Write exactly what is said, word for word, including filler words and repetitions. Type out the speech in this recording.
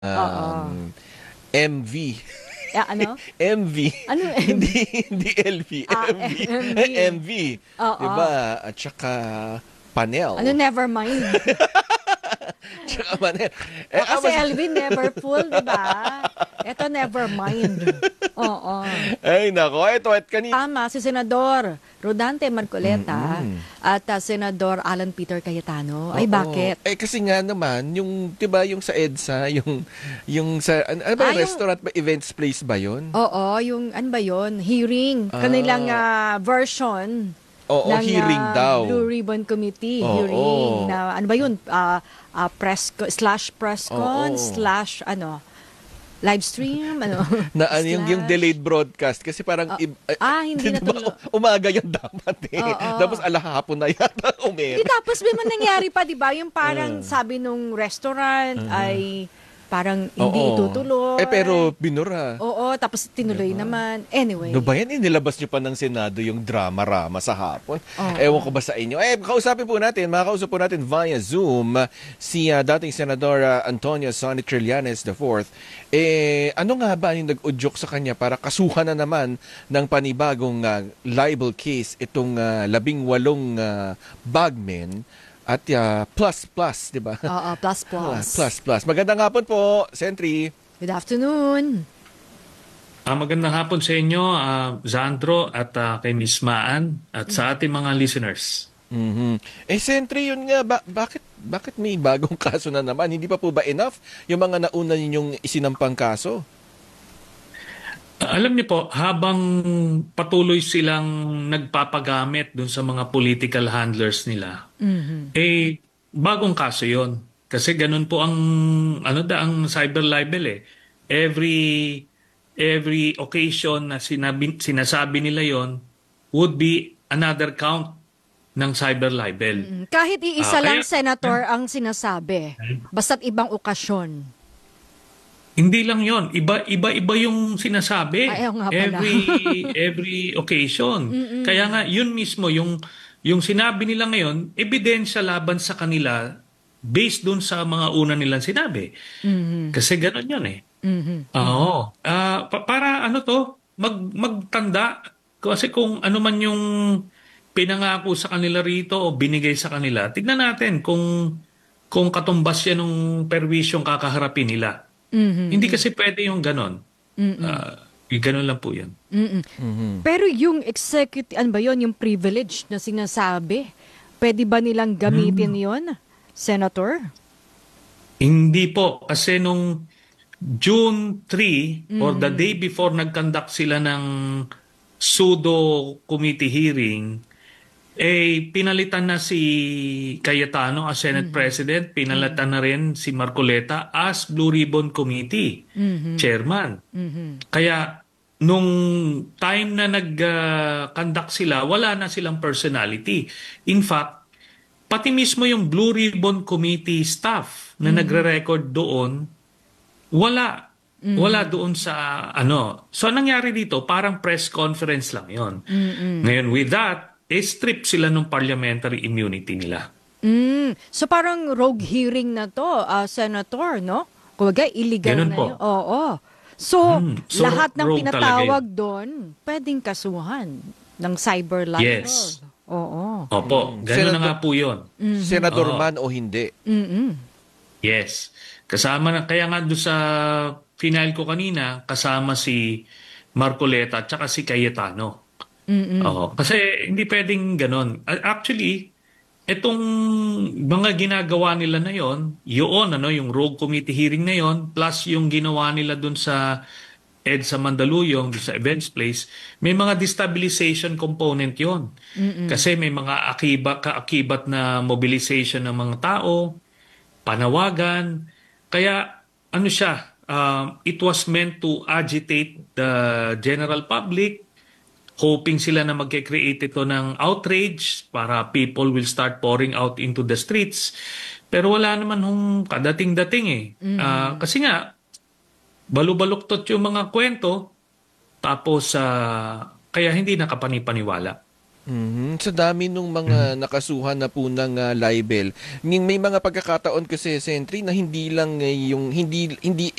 Oo. Um, M V. Ah, ano? M V. Ano M V? Hindi hindi L V, Ah, M V. M V. M V. 'Di Oo. ba? At saka Ano, Panel. never mind. Tsaka Panel. Eh, O, ah, kasi mas... L V never full, di ba? Ito, never mind. Oo. Ay, nako. Ito, at kanina. Tama, si Senador Rodante Marcoleta Mm-mm. at ah, Senador Alan Peter Cayetano. Ay, Oo. bakit? Eh, kasi nga naman, yung, 'di ba, yung sa EDSA, yung, yung sa, ano, ano ba Ah, yung yung, restaurant ba? Events place ba yun? oo, yung, ano ba yun? Hearing. Kanilang Ah, ah, version oo, ng hearing ah, daw. Blue Ribbon Committee hearing Oo. na ano ba yun? Ah, ah, press co- slash press con Oo. slash ano live stream ano Na ano yung, yung slash delayed broadcast kasi parang ah, ib- eh, ah, hindi di ba, natuloy. umaga yan dapat eh. Tapos Oo. alahapon na yata Hindi, umere. tapos may man nangyari pa, di ba? Yung parang Uh, sabi nung restaurant uh, ay parang hindi oo. Eh pero itutuloy. binura. Oo, tapos tinuloy Diba? naman. No Anyway. ba yan? Inilabas nyo pa ng Senado yung drama-rama sa hapon. Ewan Oo. ko ba sa inyo? Eh, kausapin po natin, makakausap po natin via Zoom si uh, dating Senador uh, Antonio Sonny Trillanes the fourth. Eh, ano nga ba yung nag-udyok sa kanya para kasuhan na naman ng panibagong uh, libel case itong uh, labing walong uh, bagmen at uh, plus plus, di ba? Oo, plus Ah, plus. plus plus. Magandang hapon po, Sentry. Good afternoon. Ah, magandang hapon sa inyo, ah, Zandro at ah, kay Miss Maan at sa ating mga listeners. Mhm. Eh, Sentry, yun nga, ba- bakit, bakit may bagong kaso na naman? Hindi pa po ba enough yung mga nauna ninyong isinampang kaso? Ah, alam niyo po, habang patuloy silang nagpapagamit dun sa mga political handlers nila, Mhm. eh, bagong kaso yon. Kasi ganun po ang, ano da, ang cyber libel eh. Every, every occasion na sinabi, sinasabi nila yon would be another count ng cyber libel. Mm, Kahit Ah, iisa lang, kaya, Senator, ang sinasabi. Basta't ibang okasyon. hindi lang yon, iba iba iba yung sinasabi Ay, ayaw nga pala. every every occasion. Kaya nga yun mismo yung yung sinabi nila ngayon, ebidensya laban sa kanila based dun sa mga una nilang sinabi. Mhm. Kasi gano'n yun eh. Mhm. Oo. Ah, pa- para ano to, mag magtanda kasi kung ano man yung pinangako sa kanila rito o binigay sa kanila, tignan natin kung kung katumbas yan ng perwisyong kakaharapin nila. Mhm. Hindi kasi pwede yung ganon. Ah, yung ganon lang po yan. Mm-mm. Mhm. Pero yung executive, ano ba yun, yung privilege na sinasabi, pwede ba nilang gamitin yon, Senator? Hindi po. Kasi nung June third or the day before nag-conduct sila ng pseudo committee hearing, eh pinalitan na si Cayetano as Senate President, pinalitan na rin si Marcoleta as Blue Ribbon Committee Chairman. Mhm. Kaya nung time na nag-conduct sila, wala na silang personality. In fact, pati mismo yung Blue Ribbon Committee staff na nagre-record doon, wala. Wala doon sa ano. So, anong nangyari dito? Parang press conference lang yon. Ngayon, with that, eh, strip sila ng parliamentary immunity nila. Mm. So parang rogue hearing na to, ah, Senator, no? Kumbaga, illegal Ganun na po. yun. Oo. So, Mm. So, lahat ng rogue pinatawag talaga doon, pwedeng kasuhan ng cyber libel. Yes. Oo. Opo, Mm. gano'n na Senator- nga po yun. Senador Oo. man o hindi? Mm-mm. Yes. Kasama na, kaya nga doon sa final ko kanina, kasama si Marcoleta at saka si Cayetano. Mm-mm. Oo. Kasi hindi pwedeng ganon. A- Actually, itong mga ginagawa nila na yon, yun, ano, yung rogue committee hearing na yon, plus yung ginawa nila dun sa EDSA Mandaluyong, dun sa events place, may mga destabilization component yon. Kasi may mga akibat, kaakibat na mobilization ng mga tao, panawagan. Kaya ano siya, um, it was meant to agitate the general public, hoping sila na magke-create ito ng outrage para people will start pouring out into the streets. Pero wala naman hong kadating-dating eh. Ah, kasi nga, balubaluktot yung mga kwento, tapos ah, kaya hindi nakapanipaniwala. Mhm. Sa dami nung mga nakasuhan na po ng ah, libel, may may mga pagkakataon kasi, Sentry, na hindi lang eh, yung hindi hindi